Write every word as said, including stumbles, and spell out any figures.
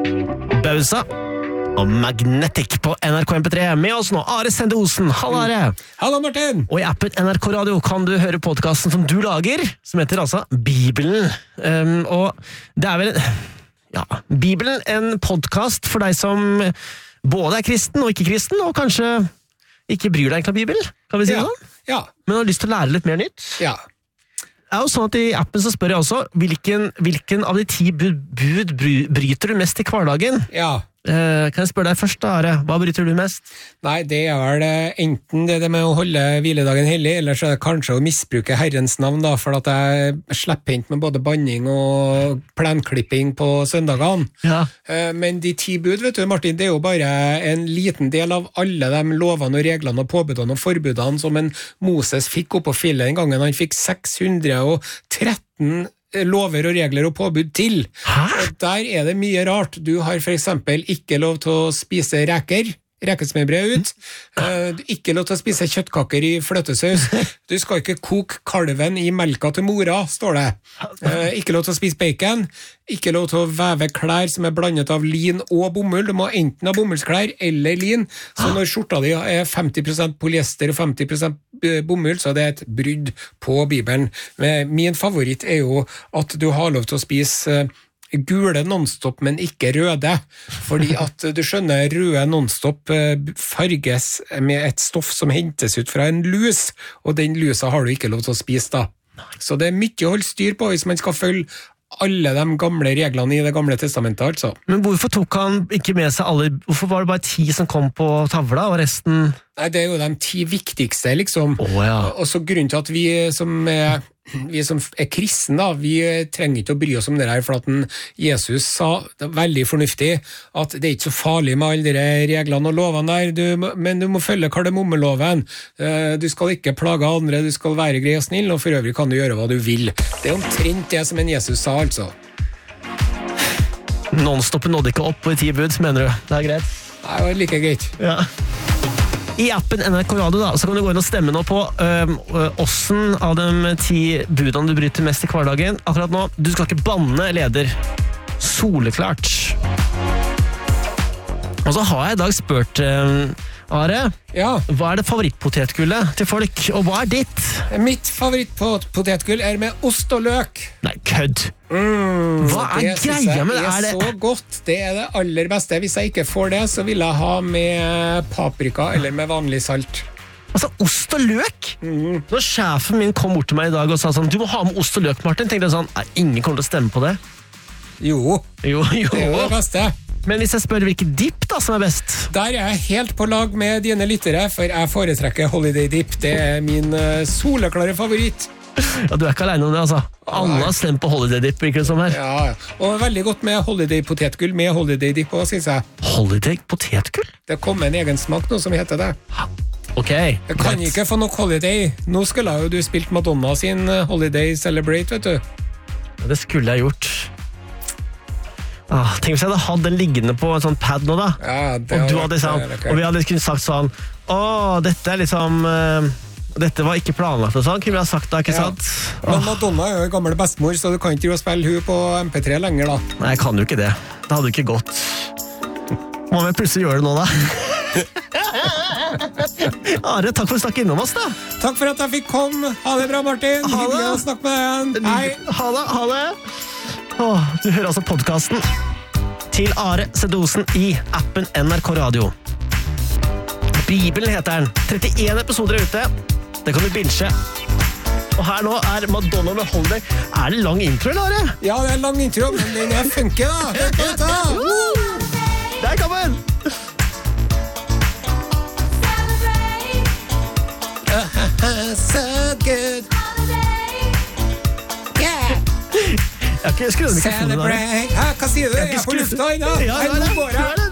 Bausa og Magnetic på N R K M P tre. Med oss nå, Are Sende Osen. Hallo, Are. Hallo, Martin. Og i appen N R K Radio kan du høre podcasten som du lager, som heter altså Bibelen. Um, og det er vel, ja, Bibelen en podcast for deg som både er kristen og ikke kristen, og kanskje ikke bryr deg egentlig om Bibelen, kan vi si ja. det? Ja. Men har lyst til å lære litt mer nytt. Ja. Det er jo sånn at i appen så spør jeg også, hvilken, hvilken av de ti bud, bud bryter du mest i hverdagen? Ja. Eh, kan jeg spørre deg først da, Are? Hva bryter du mest? Nei, det er vel enten det, det med å holde hviledagen hellig, eller så er det kanskje å misbruke Herrens navn, da, for at jeg slipper hent med både banning og plenklipping på søndagene. Ja. Eh, men de ti bud, vet du, Martin, det er jo bare en liten del av alle de lovene og reglene og påbudene og forbudene som en Moses fikk opp på fjellet den gangen. Han fikk seks hundre og tretten lover og regler og påbud til. Hæ? Og der er det mye rart. Du har for eksempel ikke lov til å spise reker, rekesmørbrød ut. Uh, ikke lov til å spise kjøttkaker i fløtesaus. Du skal ikke koke kalven i melka til mora, står det. Uh, ikke lov til å spise bacon. Ikke lov til å veve klær som er blandet av lin og bomull. Du må enten ha bomullsklær eller lin. Så når skjorta di er femti prosent polyester og femti prosent bomull, så er det et brudd på Bibelen. Min favoritt er jo at du har lov til å spise gule nonstop, men ikke røde, fordi at du skjønner, røde nonstop farges med et stoff som hentes ut fra en lus, og den lusa har du ikke lov til å spise da. Så det er mye å holde styr på hvis man skal følge alle de gamle reglene i det gamle testamentet, altså. Men hvorfor tok han ikke med seg alle, hvorfor var det bare ti som kom på tavla, og resten... Nei, det er jo de ti viktigste, liksom. Åh, ja. Og så grunnen til at vi som er, vi som er kristne, da, vi trenger ikke å bry oss om det her, for at den, Jesus sa, det er veldig fornuftig, at det er ikke så farlig med alle de reglene og lovene der, du, men du må følge kardemommeloven. Du skal ikke plage andre, du skal være grei og snill, og for øvrig kan du gjøre hva du vil. Det er omtrent det som en Jesus sa, altså. Non-stoppen nådde ikke opp på ti bud, mener du? Det er greit? Nei, det var like greit. Ja. I appen N R K Radio da, så kan du gå inn og stemme nå på åssen av de ti budene du bryter mest i hverdagen. Akkurat nå, du skal ikke banne leder. Soleklart. Og så har jeg i dag spurt, uh, Are, ja. Hva er det favorittpotetgullet til folk, og hva er ditt? Mitt favorittpotetgull er med ost og løk. Nei, kødd. Mm, hva er greia med det? Det er det så godt. Det er det aller beste. Hvis jeg ikke får det, så vil jeg ha med paprika eller med vanlig salt. Altså, ost og løk? Mm. Når sjefen min kom bort til meg i dag og sa sånn, du må ha med ost og løk, Martin, tenkte jeg sånn, nei, ingen kommer til å stemme på det. Jo, jo, jo. Det er jo det beste. Men hvis jeg spør hvilken dip da som er best? Der er jeg helt på lag med dine lyttere, for jeg foretrekker Holiday Dip. Det er min uh, soleklare favoritt. Ja, du er ikke alene om det, altså. Alle har stemt på Holiday Dip, virker det som her. Ja, og veldig godt med Holiday potetgull med Holiday Dip også, synes jeg. Holiday potetgull? Det kommer en egen smak nå som heter det. Ok. Jeg kan greit. Ikke få nok Holiday. Nå skulle jo du spilt Madonna sin Holiday Celebrate, vet du. Ja, det skulle jeg gjort. Ah, tenk hvis jeg hadde hatt den liggende på en sånn pad nå da. Ja, det og, du hadde sagt, og vi hadde kunnet sagt sånn, åh, dette er liksom... Uh, Dette var ikke planlagt og sånn, kunne vi ha sagt det, ikke ja. sant? Men Madonna er jo en gammel bestemor, så du kan ikke jo spille hun på M P tre lenger da. Nei, jeg kan jo ikke det. Det hadde ikke gått. Må vi plutselig gjøre det nå da? Are, takk for å snakke innom oss da. Takk for at jeg fikk komme. Ha det bra, Martin. Ha det. Hyggelig å snakke med deg. Hei. Ha det, ha det. Åh, du hører altså podcasten til Are Sende Osen i appen N R K Radio. Bibelen heter den. trettien episoder er ute. Det kan du binge. Og her nå er Madonna med Holiday. Er det lang intro, eller Are? Ja, det er lang intro, men den er funky da. Hør på dette. Der kommer den. So good. Yeah. Jeg har ikke skrevet mikrofonen der. Celebrate. Hva sier du? Jeg er på lufta ennå. Ja, ja, ja.